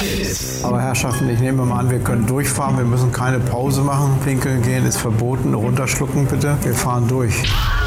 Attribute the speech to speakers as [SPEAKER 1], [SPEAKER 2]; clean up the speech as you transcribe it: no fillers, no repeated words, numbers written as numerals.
[SPEAKER 1] Aber Herrschaften, ich nehme mal an, wir können durchfahren. Wir müssen keine Pause machen. Pinkeln gehen ist verboten. Runterschlucken bitte. Wir fahren durch.